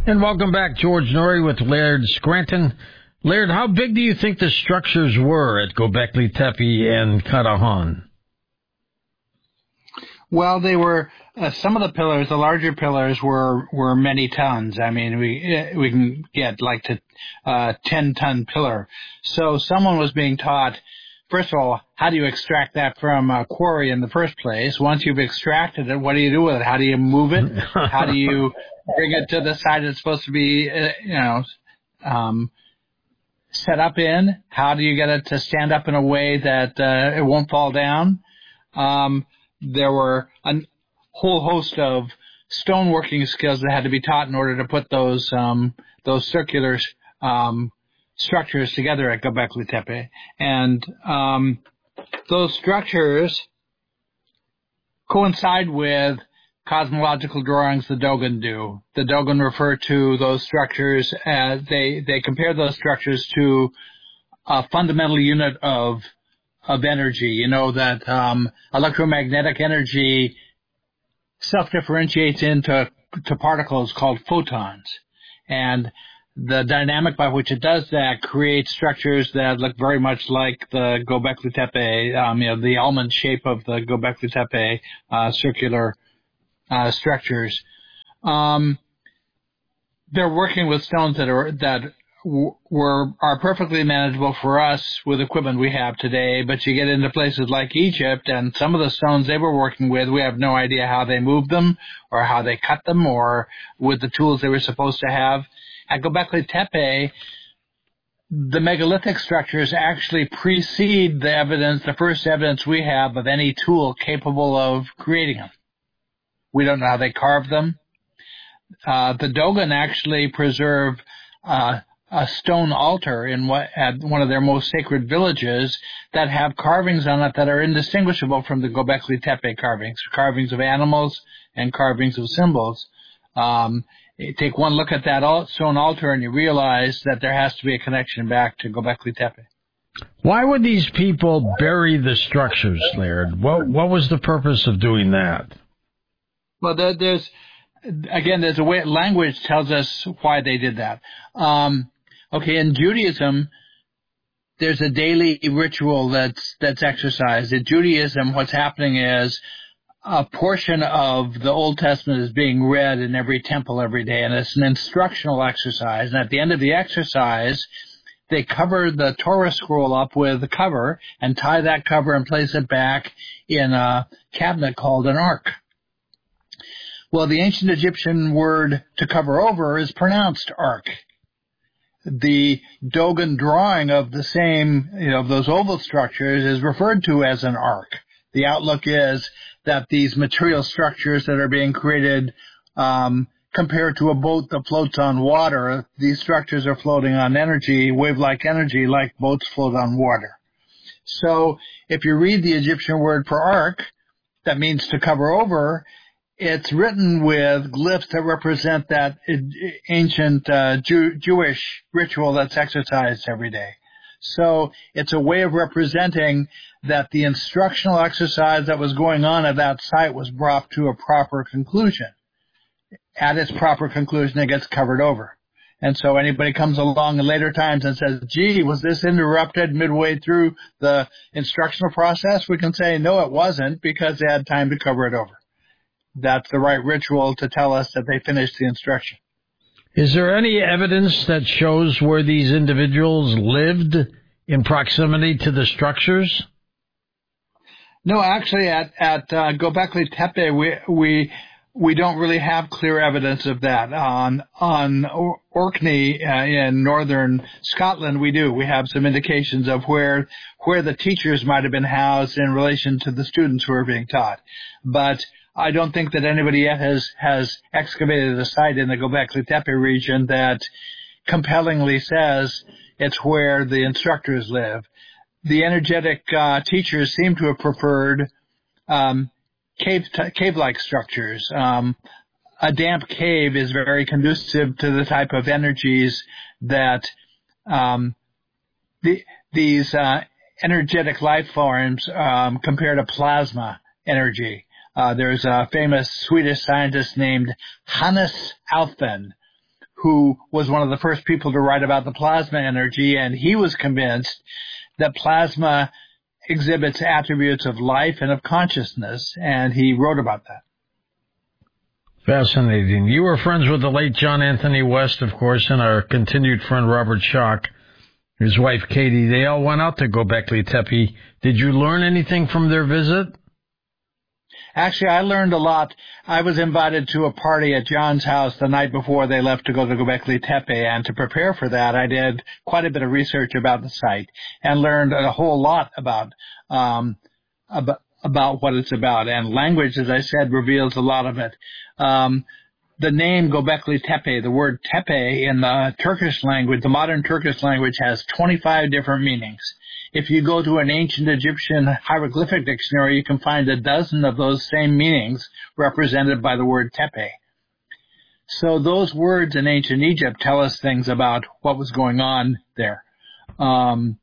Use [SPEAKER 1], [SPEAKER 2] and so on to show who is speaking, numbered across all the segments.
[SPEAKER 1] And welcome back, George Noory with Laird Scranton. Laird, how big do you think the structures were at Göbekli Tepe and Karahan?
[SPEAKER 2] Well, they were some of the pillars. The larger pillars were many tons. I mean, we can get like to 10-ton pillar. So someone was being taught, first of all, how do you extract that from a quarry in the first place? Once you've extracted it, what do you do with it? How do you move it? How do you bring it to the side it's supposed to be, set up in? How do you get it to stand up in a way that it won't fall down? There were a whole host of stoneworking skills that had to be taught in order to put those circular structures together at Göbekli Tepe. And those structures coincide with cosmological drawings the Dogon do. The Dogon refer to those structures as they compare those structures to a fundamental unit of energy. You know that electromagnetic energy self-differentiates into particles called photons, and the dynamic by which it does that creates structures that look very much like the Göbekli Tepe, the almond shape of the Göbekli Tepe circular structures. They're working with stones that are perfectly manageable for us with equipment we have today, but you get into places like Egypt, and some of the stones they were working with, we have no idea how they moved them or how they cut them or with the tools they were supposed to have. At Göbekli Tepe, the megalithic structures actually precede the first evidence we have of any tool capable of creating them. We don't know how they carved them. The Dogon actually preserve a stone altar at one of their most sacred villages that have carvings on it that are indistinguishable from the Göbekli Tepe carvings of animals and carvings of symbols. You take one look at that stone altar and you realize that there has to be a connection back to Göbekli Tepe.
[SPEAKER 1] Why would these people bury the structures, Laird? What was the purpose of doing that?
[SPEAKER 2] Well, there's a way language tells us why they did that. In Judaism, there's a daily ritual that's exercised. In Judaism, what's happening is a portion of the Old Testament is being read in every temple every day, and it's an instructional exercise. And at the end of the exercise, they cover the Torah scroll up with the cover and tie that cover and place it back in a cabinet called an ark. Well, the ancient Egyptian word to cover over is pronounced ark. The Dogon drawing of the same, of those oval structures is referred to as an ark. The outlook is that these material structures that are being created, compared to a boat that floats on water, these structures are floating on energy, wave-like energy, like boats float on water. So if you read the Egyptian word for ark, that means to cover over, it's written with glyphs that represent that ancient Jewish ritual that's exercised every day. So it's a way of representing that the instructional exercise that was going on at that site was brought to a proper conclusion. At its proper conclusion, it gets covered over. And so anybody comes along in later times and says, gee, was this interrupted midway through the instructional process? We can say, no, it wasn't, because they had time to cover it over. That's the right ritual to tell us that they finished the instruction.
[SPEAKER 1] Is there any evidence that shows where these individuals lived in proximity to the structures?
[SPEAKER 2] No, actually, at Göbekli Tepe, we don't really have clear evidence of that. On Orkney in northern Scotland, we do. We have some indications of where the teachers might have been housed in relation to the students who are being taught. But I don't think that anybody yet has excavated a site in the Göbekli Tepe region that compellingly says it's where the instructors live. The energetic teachers seem to have preferred cave-like structures. A damp cave is very conducive to the type of energies that these energetic life forms compare to plasma energy. There's a famous Swedish scientist named Hannes Alfvén who was one of the first people to write about the plasma energy, and he was convinced that plasma exhibits attributes of life and of consciousness, and he wrote about that.
[SPEAKER 1] Fascinating. You were friends with the late John Anthony West, of course, and our continued friend Robert Schoch, his wife Katie. They all went out to Göbekli Tepe. Did you learn anything from their visit?
[SPEAKER 2] Actually, I learned a lot. I was invited to a party at John's house the night before they left to go to Göbekli Tepe, and to prepare for that, I did quite a bit of research about the site and learned a whole lot about what it's about. And language, as I said, reveals a lot of it. The name Göbekli Tepe, the word Tepe in the Turkish language, the modern Turkish language, has 25 different meanings. If you go to an ancient Egyptian hieroglyphic dictionary, you can find a dozen of those same meanings represented by the word Tepe. So those words in ancient Egypt tell us things about what was going on there. One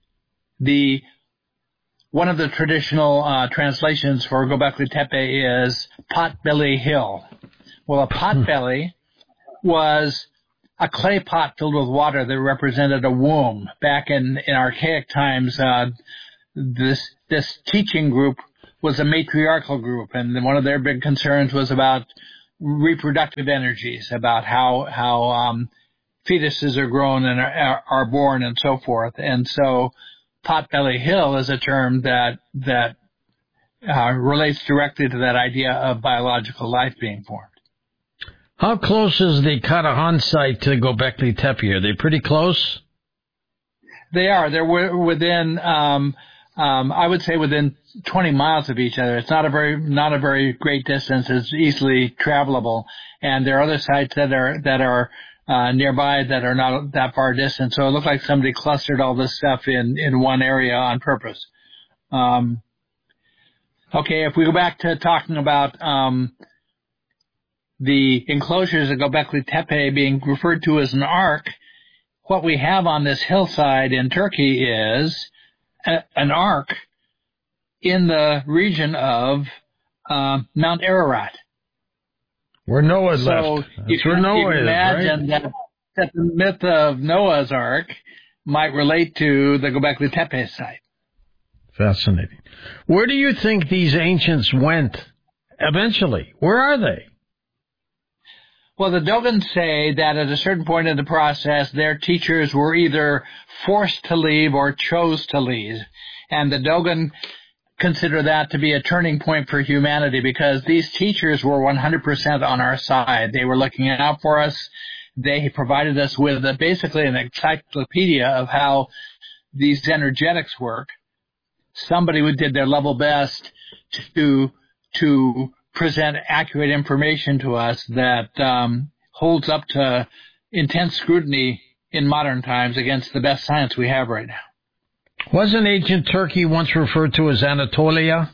[SPEAKER 2] of the traditional translations for Göbekli Tepe is Potbelly Hill. Well, a potbelly was a clay pot filled with water that represented a womb. Back in archaic times, this teaching group was a matriarchal group, and one of their big concerns was about reproductive energies, about how fetuses are grown and are born and so forth. And so Potbelly Hill is a term that relates directly to that idea of biological life being formed.
[SPEAKER 1] How close is the Katahan site to Göbekli Tepe? Are they pretty close?
[SPEAKER 2] They are. They're within, I would say, within 20 miles of each other. It's not a very great distance. It's easily travelable, and there are other sites that are nearby that are not that far distant. So it looked like somebody clustered all this stuff in one area on purpose. Okay, if we go back to talking about the enclosures of Göbekli Tepe being referred to as an arc, what we have on this hillside in Turkey is an arc in the region of Mount Ararat.
[SPEAKER 1] Where Noah left.
[SPEAKER 2] So you can imagine
[SPEAKER 1] right?
[SPEAKER 2] that the myth of Noah's Ark might relate to the Göbekli Tepe site.
[SPEAKER 1] Fascinating. Where do you think these ancients went eventually? Where are they?
[SPEAKER 2] Well, the Dogons say that at a certain point in the process, their teachers were either forced to leave or chose to leave. And the Dogon consider that to be a turning point for humanity, because these teachers were 100% on our side. They were looking out for us. They provided us with basically an encyclopedia of how these energetics work. Somebody who did their level best to present accurate information to us that holds up to intense scrutiny in modern times against the best science we have right now.
[SPEAKER 1] Wasn't ancient Turkey once referred to as Anatolia?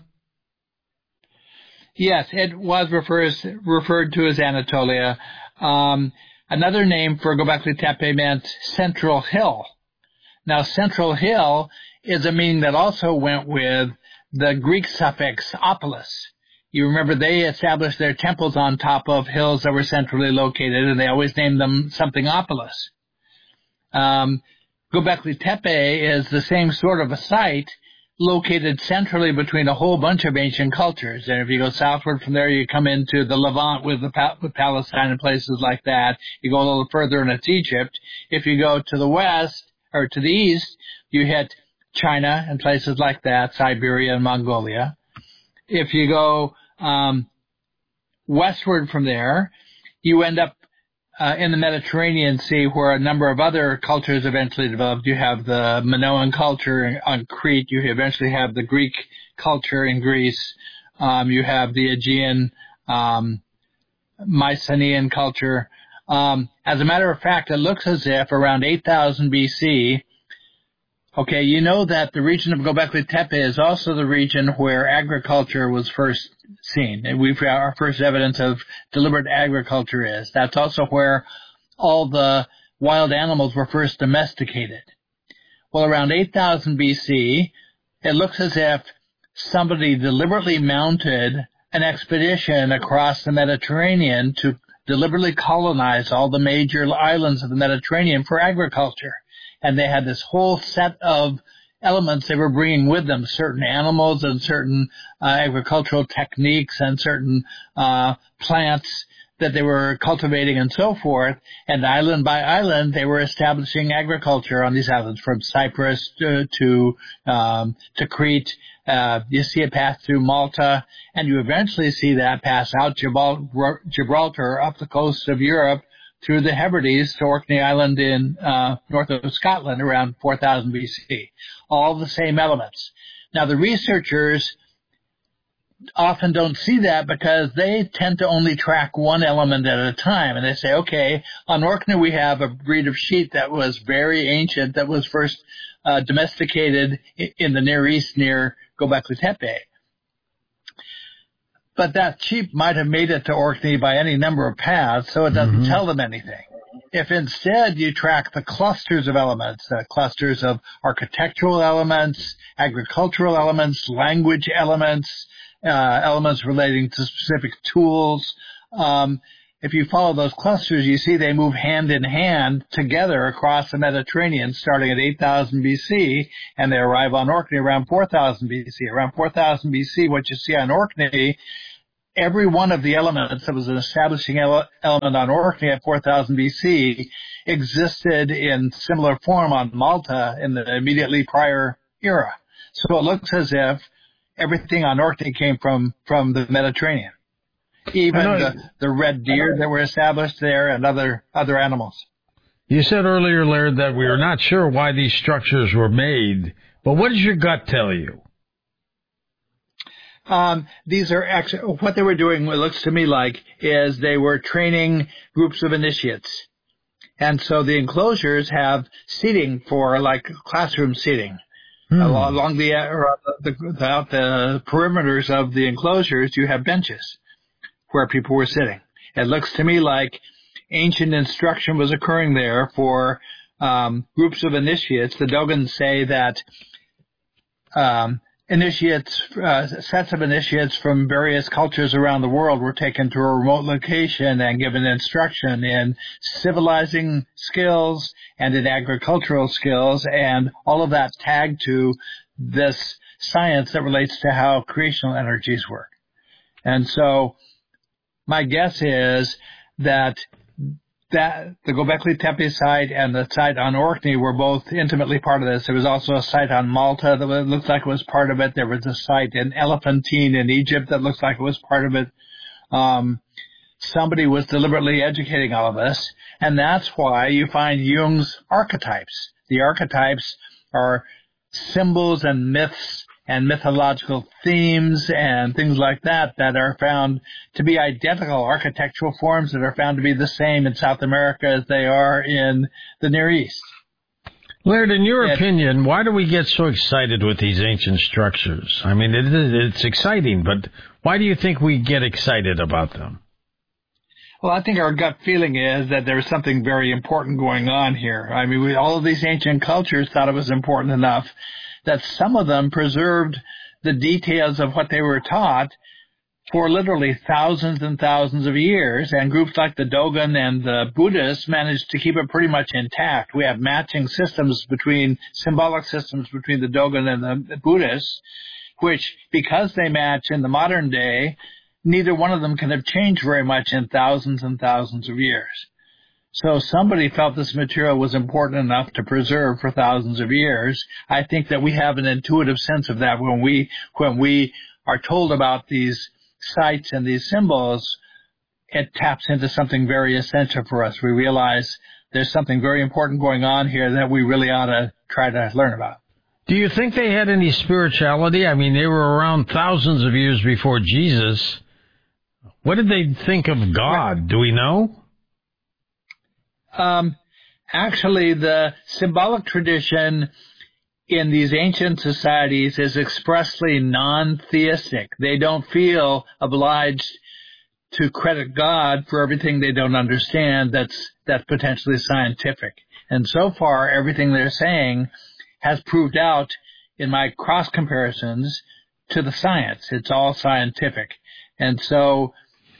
[SPEAKER 2] Yes, it was referred to as Anatolia. Another name for Göbekli Tepe meant Central Hill. Now, Central Hill is a meaning that also went with the Greek suffix opolis. You remember they established their temples on top of hills that were centrally located, and they always named them something opolis. Göbekli Tepe is the same sort of a site located centrally between a whole bunch of ancient cultures. And if you go southward from there, you come into the Levant with Palestine and places like that. You go a little further and it's Egypt. If you go to the west or to the east, you hit China and places like that, Siberia and Mongolia. If you go westward from there, you end up in the Mediterranean Sea, where a number of other cultures eventually developed. You have the Minoan culture on Crete. You eventually have the Greek culture in Greece. You have the Aegean, Mycenaean culture. As a matter of fact, it looks as if around 8000 BC, okay, you know that the region of Göbekli Tepe is also the region where agriculture was first seen. And our first evidence of deliberate agriculture is. That's also where all the wild animals were first domesticated. Well, around 8000 BC, it looks as if somebody deliberately mounted an expedition across the Mediterranean to deliberately colonized all the major islands of the Mediterranean for agriculture. And they had this whole set of elements they were bringing with them, certain animals and certain agricultural techniques and certain plants that they were cultivating and so forth. And island by island, they were establishing agriculture on these islands, from Cyprus to Crete. You see it pass through Malta, and you eventually see that pass out Gibraltar up the coast of Europe through the Hebrides to Orkney Island in north of Scotland around 4000 BC. All the same elements. Now, the researchers often don't see that because they tend to only track one element at a time. And they say, okay, on Orkney we have a breed of sheep that was very ancient, that was first domesticated in the Near East near Göbekli Tepe. But that sheep might have made it to Orkney by any number of paths, so it doesn't tell them anything. If instead you track the clusters of elements, clusters of architectural elements, agricultural elements, language elements, elements relating to specific tools, if you follow those clusters, you see they move hand in hand together across the Mediterranean starting at 8000 BC, and they arrive on Orkney around 4000 BC. Around 4000 BC, what you see on Orkney, every one of the elements that was an establishing element on Orkney at 4000 BC existed in similar form on Malta in the immediately prior era. So it looks as if everything on Orkney came from the Mediterranean. Even the red deer that were established there and other animals.
[SPEAKER 1] You said earlier, Laird, that we are not sure why these structures were made, but what does your gut tell you?
[SPEAKER 2] These are actually, what they were doing, what it looks to me like, is they were training groups of initiates. And so the enclosures have seating for, like, classroom seating. Along the perimeters of the enclosures, you have benches where people were sitting. It looks to me like ancient instruction was occurring there for groups of initiates. The Dogons say that sets of initiates from various cultures around the world were taken to a remote location and given instruction in civilizing skills and in agricultural skills, and all of that tagged to this science that relates to how creational energies work. And so my guess is that the Göbekli Tepe site and the site on Orkney were both intimately part of this. There was also a site on Malta that looked like it was part of it. There was a site in Elephantine in Egypt that looked like it was part of it. Somebody was deliberately educating all of us, and that's why you find Jung's archetypes. The archetypes are symbols and myths and mythological themes and things like that are found to be identical, architectural forms that are found to be the same in South America as they are in the Near East.
[SPEAKER 1] Laird, in your opinion, why do we get so excited with these ancient structures? I mean, it's exciting, but why do you think we get excited about them?
[SPEAKER 2] Well, I think our gut feeling is that there's something very important going on here. I mean, all of these ancient cultures thought it was important enough that some of them preserved the details of what they were taught for literally thousands and thousands of years, and groups like the Dogon and the Buddhists managed to keep it pretty much intact. We have matching symbolic systems between the Dogon and the Buddhists, which, because they match in the modern day, neither one of them can have changed very much in thousands and thousands of years. So somebody felt this material was important enough to preserve for thousands of years. I think that we have an intuitive sense of that when we are told about these sites and these symbols. It taps into something very essential for us. We realize there's something very important going on here that we really ought to try to learn about.
[SPEAKER 1] Do you think they had any spirituality? I mean, they were around thousands of years before Jesus. What did they think of God? Do we know?
[SPEAKER 2] Actually, the symbolic tradition in these ancient societies is expressly non-theistic. They don't feel obliged to credit God for everything they don't understand that's potentially scientific. And so far, everything they're saying has proved out in my cross comparisons to the science. It's all scientific. And so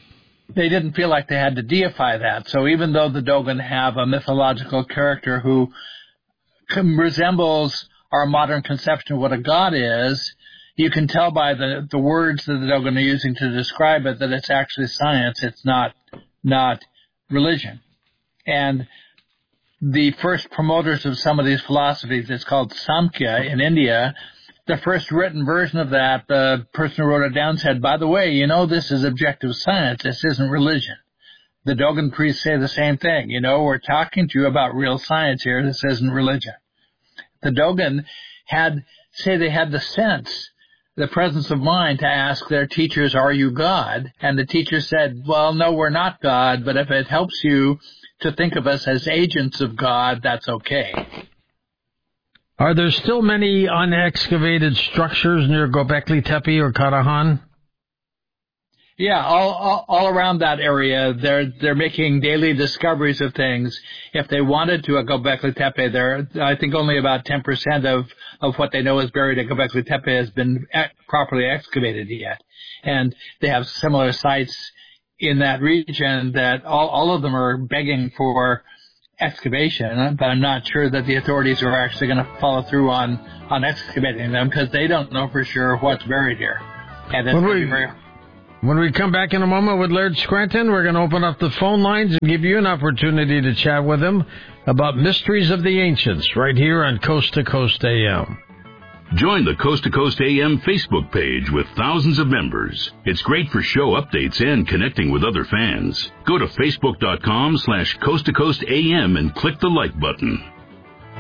[SPEAKER 2] they didn't feel like they had to deify that. So even though the Dogon have a mythological character who resembles our modern conception of what a god is, you can tell by the words that the Dogon are using to describe it that it's actually science. It's not religion. And the first promoters of some of these philosophies, it's called Samkhya in India. The first written version of that, the person who wrote it down said, by the way, this is objective science. This isn't religion. The Dogon priests say the same thing. We're talking to you about real science here. This isn't religion. The Dogon they had the sense, the presence of mind to ask their teachers, are you God? And the teacher said, well, no, we're not God, but if it helps you to think of us as agents of God, that's okay.
[SPEAKER 1] Are there still many unexcavated structures near Göbekli Tepe or Karahan?
[SPEAKER 2] Yeah, all around that area, they're making daily discoveries of things. If they wanted to at Göbekli Tepe, I think only about 10% of what they know is buried at Göbekli Tepe has been properly excavated yet. And they have similar sites in that region that all of them are begging for excavation, but I'm not sure that the authorities are actually going to follow through on excavating them because they don't know for sure what's buried here. And
[SPEAKER 1] when we come back in a moment with Laird Scranton, we're going to open up the phone lines and give you an opportunity to chat with him about Mysteries of the Ancients right here on Coast to Coast AM.
[SPEAKER 3] Join the Coast to Coast AM Facebook page with thousands of members. It's great for show updates and connecting with other fans. Go to facebook.com/Coast to Coast AM and click the like button.